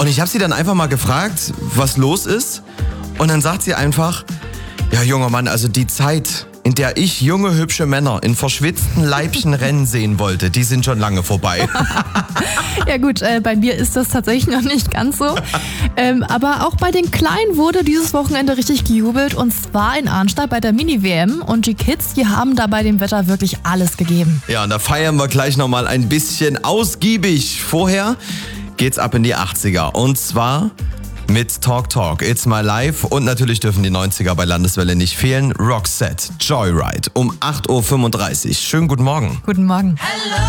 Und ich habe sie dann einfach mal gefragt, was los ist. Und dann sagt sie einfach, ja, junger Mann, also die Zeit, in der ich junge, hübsche Männer in verschwitzten Leibchen rennen sehen wollte, die sind schon lange vorbei. Ja gut, bei mir ist das tatsächlich noch nicht ganz so. Aber auch bei den Kleinen wurde dieses Wochenende richtig gejubelt. Und zwar in Arnstadt bei der Mini-WM. Und die Kids, die haben da bei dem Wetter wirklich alles gegeben. Ja, und da feiern wir gleich nochmal ein bisschen ausgiebig. Vorher geht's ab in die 80er. Und zwar mit Talk Talk, It's My Life und natürlich dürfen die 90er bei Landeswelle nicht fehlen. Roxette, Joyride um 8.35 Uhr. Schönen guten Morgen. Guten Morgen.